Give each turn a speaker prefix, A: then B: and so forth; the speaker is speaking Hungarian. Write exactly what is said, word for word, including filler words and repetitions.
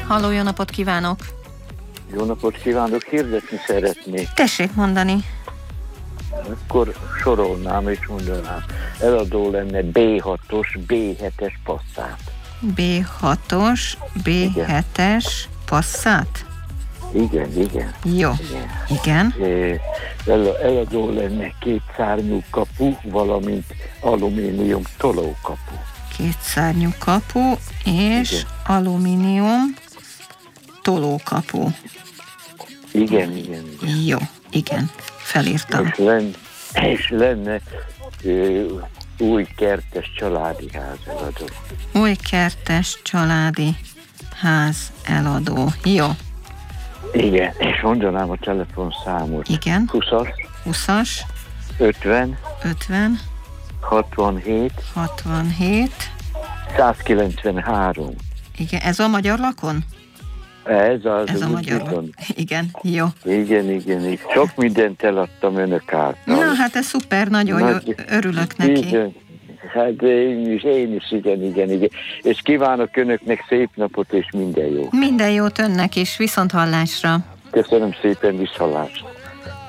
A: Halló, jó napot kívánok!
B: Jó napot kívánok, hirdetni szeretnék.
A: Tessék mondani.
B: Akkor sorolnám és mondanám. Eladó lenne bé hatos, bé hetes Passat.
A: bé hatos, bé hetes Passat?
B: Igen, igen.
A: Jó, igen.
B: igen. El, eladó lenne két szárnyú kapu, valamint alumínium tolókapu.
A: Két szárnyú kapu és igen. alumínium tolókapu.
B: Igen, igen, igen.
A: Jó, igen, felírtam.
B: És lenne, és lenne ö, új kertes családi ház eladó.
A: Új kertes családi ház eladó. Jó.
B: Igen, és mondanám a telefonszámot.
A: Igen.
B: huszas.
A: huszas.
B: ötven.
A: ötven.
B: hatvanhét.
A: hatvanhét.
B: százkilencvenhárom.
A: Igen, ez a magyar lakon?
B: Ez az.
A: Ez a magyar lakon. Igen, jó.
B: Igen, igen, igen. Sok mindent eladtam önök által.
A: Na, hát ez szuper, nagyon Nagy, jó, örülök neki.
B: Igen. Hát én is, én is, igen, igen, igen. És kívánok önöknek szép napot és minden jó.
A: Minden jót önnek is, viszont hallásra.
B: Köszönöm szépen, viszontlátásra.